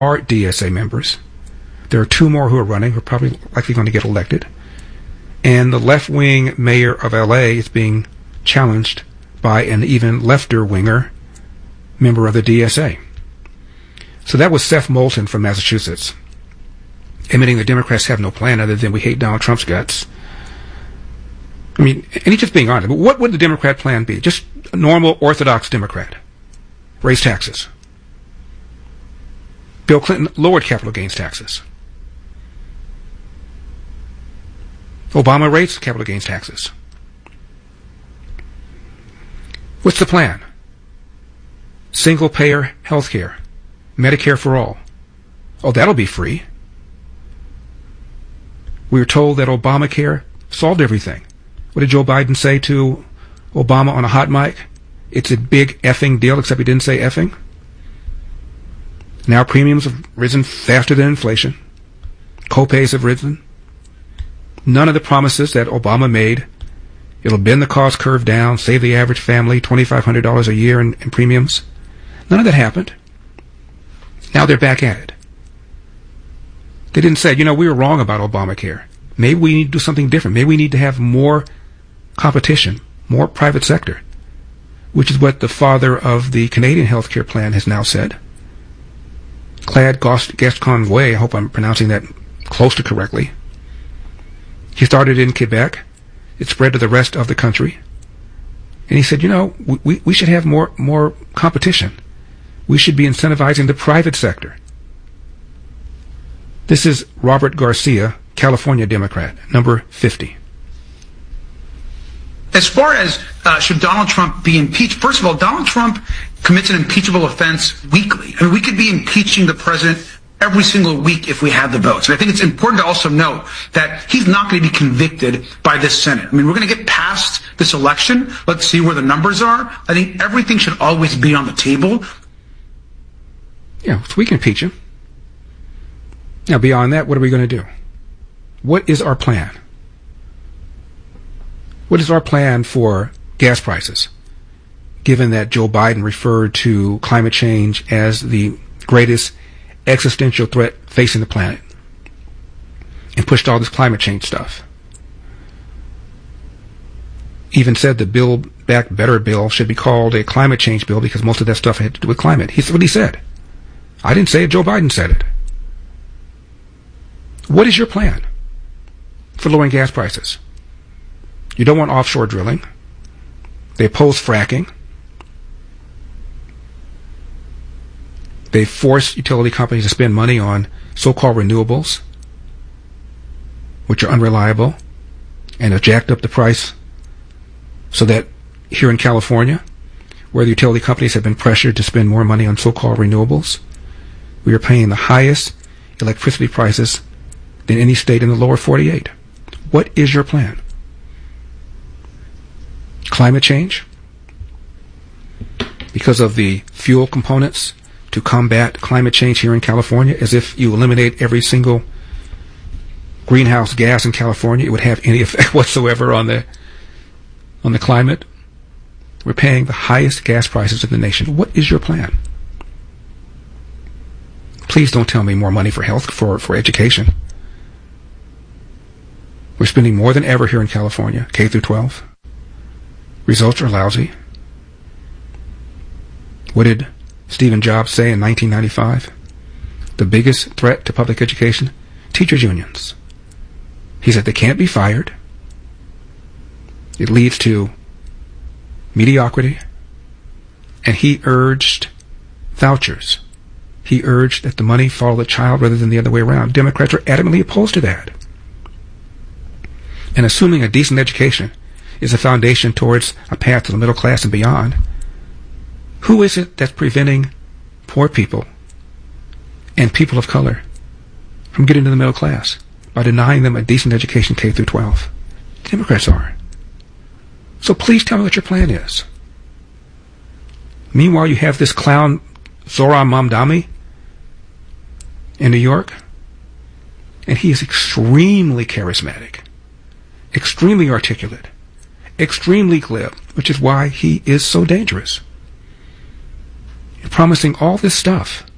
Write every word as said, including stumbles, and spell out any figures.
are D S A members. There are two more who are running, who are probably likely going to get elected. And the left-wing mayor of L A is being challenged by an even lefter-winger member of the D S A. So that was Seth Moulton from Massachusetts, admitting the Democrats have no plan other than we hate Donald Trump's guts. I mean, and he's just being honest. But what would the Democrat plan be? Just a normal, orthodox Democrat. Raise taxes. Bill Clinton lowered capital gains taxes. Obama raised capital gains taxes. What's the plan? Single-payer health care. Medicare for all. Oh, that'll be free. We were told that Obamacare solved everything. What did Joe Biden say to Obama on a hot mic? It's a big effing deal, except he didn't say effing. Now premiums have risen faster than inflation. Co-pays have risen. None of the promises that Obama made, it'll bend the cost curve down, save the average family twenty-five hundred dollars a year in, in premiums. None of that happened. Now they're back at it. They didn't say, you know, we were wrong about Obamacare. Maybe we need to do something different. Maybe we need to have more competition, more private sector, which is what the father of the Canadian healthcare plan has now said. Claude Gascoigne, I hope I'm pronouncing that close to correctly. He started in Quebec. It spread to the rest of the country. And he said, you know, we, we should have more, more competition. We should be incentivizing the private sector. This is Robert Garcia, California Democrat, number fifty. As far as uh, should Donald Trump be impeached, first of all, Donald Trump commits an impeachable offense weekly. I mean, we could be impeaching the president every single week if we had the votes. And I think it's important to also note that he's not going to be convicted by this Senate. I mean, we're going to get past this election. Let's see where the numbers are. I think everything should always be on the table. Yeah, so we can impeach him. Now, beyond that, what are we going to do? What is our plan? What is our plan for gas prices, given that Joe Biden referred to climate change as the greatest existential threat facing the planet and pushed all this climate change stuff? Even said the Build Back Better bill should be called a climate change bill because most of that stuff had to do with climate. He's what he said. I didn't say it, Joe Biden said it. What is your plan for lowering gas prices? You don't want offshore drilling. They oppose fracking. They force utility companies to spend money on so-called renewables, which are unreliable, and have jacked up the price so that here in California, where the utility companies have been pressured to spend more money on so-called renewables, we are paying the highest electricity prices than any state in the lower forty-eight. What is your plan? Climate change? Because of the fuel components to combat climate change here in California, as if you eliminate every single greenhouse gas in California, it would have any effect whatsoever on the on the climate. We're paying the highest gas prices in the nation. What is your plan? Please don't tell me more money for health, for, for education. We're spending more than ever here in California, K through twelve. Results are lousy. What did Stephen Jobs say in nineteen ninety-five? The biggest threat to public education? Teachers' unions. He said they can't be fired. It leads to mediocrity. And he urged vouchers. He urged that the money follow the child rather than the other way around. Democrats are adamantly opposed to that. And assuming a decent education is a foundation towards a path to the middle class and beyond, who is it that's preventing poor people and people of color from getting to the middle class by denying them a decent education K through twelve? Democrats are. So please tell me what your plan is. Meanwhile, you have this clown Zohran Mamdani in New York, and he is extremely charismatic, extremely articulate, extremely glib, which is why he is so dangerous. You're promising all this stuff